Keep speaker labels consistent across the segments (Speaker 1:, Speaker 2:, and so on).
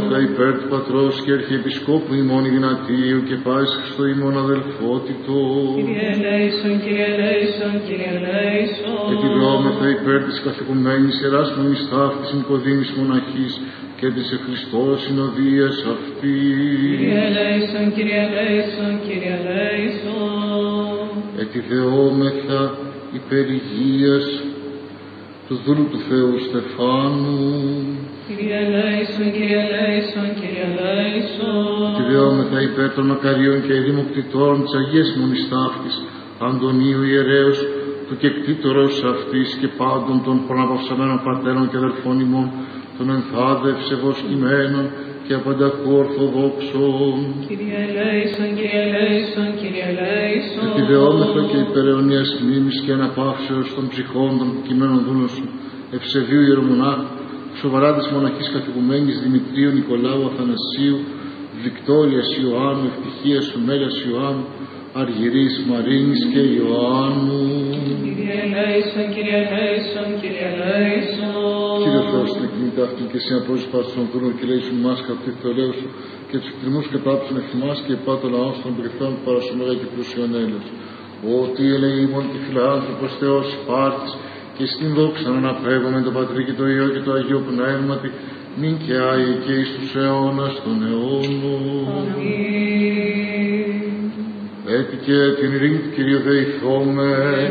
Speaker 1: Ιδεόμεθα υπέρ του Πατρός και Αρχιεπισκόπου ημών Ιγνατίου και πάση Χριστό ημών αδελφότητο.
Speaker 2: Κύριε ελέησον, Κύριε ελέησον, Κύριε ελέησον.
Speaker 1: Επιδεόμεθα υπέρ της καθηκουμένης Ιεράς Μονής Ταύτης Νικοδήμης Μοναχής και της Χριστός συνοδείας αυτή.
Speaker 2: Κύριε ελέησον, Κύριε ελέησον, Κύριε ελέησον.
Speaker 1: Επιδεόμεθα υπέρ υγείας του δούλου του Θεού Στεφάνου.
Speaker 2: Κύριε ελέησον, Κύριε ελέησον, Κύριε ελέησον.
Speaker 1: Επιδεόμεθα υπέρ των μακαρίων και ειδημοκτητών της Αγίας Μονής Ταύτης Αντωνίου Ιερέως, του κεκτήτορος αυτής και πάντων των προναπαυσαμένων πατέρων και αδελφών ημών, των ενθάδευσεβος κειμένων και απανταχού ορθοδόξων.
Speaker 2: Κύριε ελέησον, Κύριε ελέησον, Κύριε ελέησον.
Speaker 1: Επιδεόμεθα και υπεραιωνίας μνήμης και αναπαύσεως των ψυχών των κειμένων δούλων σου, Ευσεβίου Ιερομονάχου, Σοβαράτης Μοναχής Καθηγουμένης Δημητρίου Νικολάου Αθανασίου, Βικτόριας Ιωάννου, Ευτυχίας Σουμέλιας Ιωάννου, Αργυρής Μαρίνης και Ιωάννου.
Speaker 2: Κύριε ελέησον, Κύριε ελέησον, Κύριε ελέησον.
Speaker 1: Κύριε Θεός, την εκκληνίτα αυτή και εσύ απόζεις πάσης των δούλων και λέησον μας κατά τη θεολέου σου και τους εκτριμούς και πράψουν εχθιμάς και πάτω λαός των περιφθών παρασωμέγα και πλούσιον έλεος. Ότι ελεήμων και φιλάνθρωπος Θεός υπάρχεις και στην δόξα να αναπέμπουμε το Πατρί και το Υιό και το Αγίο Πνεύματι, μην και άει και εις τους αιώνας των αιώνων.
Speaker 2: Αμήν.
Speaker 1: Έτσι και την ειρήνη του Κυρίου δεηθόμεν,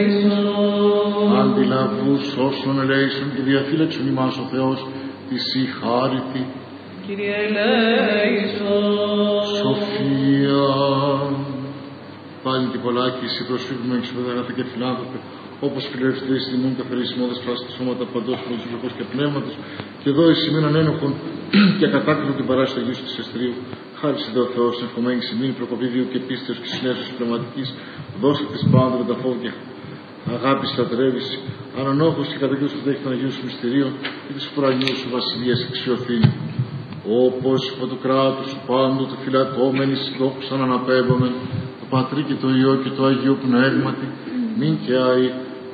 Speaker 1: αντιλαβούς όσων ελέησον και διαφύλαξον ημάς ο Θεός της η χάριτη.
Speaker 2: Κύριε ελέησον.
Speaker 1: Σοφία. Πάλι την πολλάκη, εσύ προσφύγουμε εξ αγαθά και φιλάνθρωπε, όπως φιλεύστηρες ημών καθαρισμόδες φράσης του σώματα παντός προσωπικός και πνεύματος, και εδώ εις ημίν ανένοχον και ακατάκλητον την παράσταση του Αγίου της Εστρίου. Χάρις δε ο Θεός, ευχομένης ημίν προκοπήδιο και πίστεως και συνέσεως πνευματικής, δώστε της πάντων τα φόβια, αγάπη στατρεύεις, ανανόχος και καταγγείλους που δέχει των Αγίων σου μυστηρίων και της ουρανιού σου βασιλείας εξιωθήνη. Όπως υπό του κράτους σου πάντου του φυλατώμενης δόξαν αναπέμπομεν, το Πατρί και το Υιό και το Αγίο Πνεύματι, μην και άει